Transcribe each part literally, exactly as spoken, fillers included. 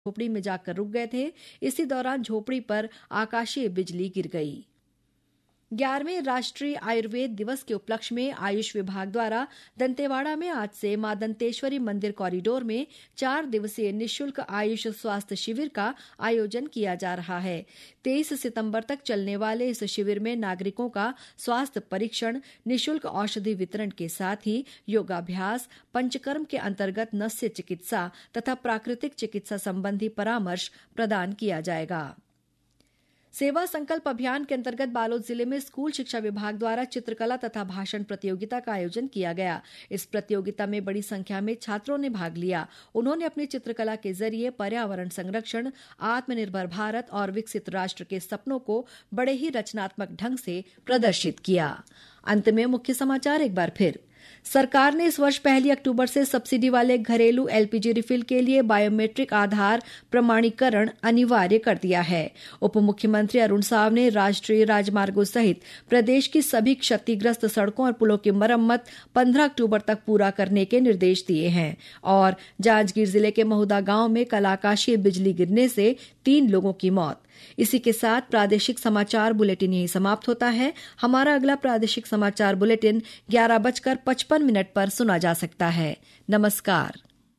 झोपड़ी में जाकर रुक गए थे। इसी दौरान झोपड़ी पर आकाशीय बिजली गिर गई। ग्यारहवें राष्ट्रीय आयुर्वेद दिवस के उपलक्ष्य में आयुष विभाग द्वारा दंतेवाड़ा में आज से मां दंतेश्वरी मंदिर कॉरिडोर में चार दिवसीय निःशुल्क आयुष स्वास्थ्य शिविर का आयोजन किया जा रहा है। तेईस सितंबर तक चलने वाले इस शिविर में नागरिकों का स्वास्थ्य परीक्षण, निःशुल्क औषधि वितरण के साथ ही योगाभ्यास, पंचकर्म के अंतर्गत नस्य चिकित्सा तथा प्राकृतिक चिकित्सा संबंधी परामर्श प्रदान किया जाएगा। सेवा संकल्प अभियान के अंतर्गत बालोद जिले में स्कूल शिक्षा विभाग द्वारा चित्रकला तथा भाषण प्रतियोगिता का आयोजन किया गया। इस प्रतियोगिता में बड़ी संख्या में छात्रों ने भाग लिया। उन्होंने अपनी चित्रकला के जरिए पर्यावरण संरक्षण, आत्मनिर्भर भारत और विकसित राष्ट्र के सपनों को बड़े ही रचनात्मक ढंग से प्रदर्शित किया। अंत में मुख्य समाचार एक बार फिर। सरकार ने इस वर्ष पहली अक्टूबर से सब्सिडी वाले घरेलू एलपीजी रिफिल के लिए बायोमेट्रिक आधार प्रमाणीकरण अनिवार्य कर दिया है। उप मुख्यमंत्री अरुण साव ने राष्ट्रीय राजमार्गों सहित प्रदेश की सभी क्षतिग्रस्त सड़कों और पुलों की मरम्मत पंद्रह अक्टूबर तक पूरा करने के निर्देश दिए हैं। और जांजगीर जिले के महुदा गांव में कल आकाशीय बिजली गिरने से तीन लोगों की मौत। इसी के साथ प्रादेशिक समाचार बुलेटिन यही समाप्त होता है। हमारा अगला प्रादेशिक समाचार बुलेटिन ग्यारह बजकर पचपन मिनट पर सुना जा सकता है। नमस्कार।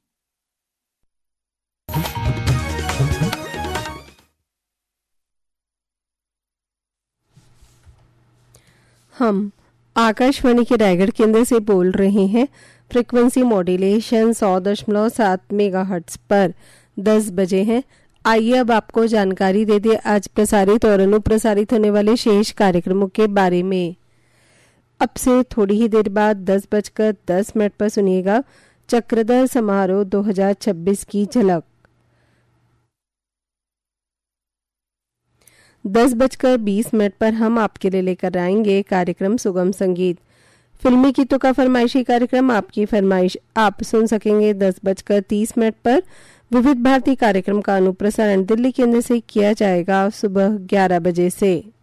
हम आकाशवाणी के रायगढ़ केंद्र से बोल रहे हैं। फ्रीक्वेंसी मॉड्यूलेशन सौ दशमलव सात मेगाहर्ट्ज पर दस बजे है। आइए अब आपको जानकारी दे दे आज प्रसारित और अनुप्रसारित होने वाले शेष कार्यक्रमों के बारे में। अब से थोड़ी ही देर बाद दस बजकर दस मिनट पर सुनिएगा चक्रधर समारोह दो हज़ार छब्बीस की झलक। दस बजकर बीस मिनट पर हम आपके लिए लेकर आएंगे कार्यक्रम सुगम संगीत। फिल्मी गीतों का फरमाइशी कार्यक्रम आपकी फरमाइश आप सुन सकेंगे दस बजकर तीस मिनट पर। विविध भारती कार्यक्रम का अनुप्रसारण दिल्ली केंद्र से किया जाएगा सुबह ग्यारह बजे से।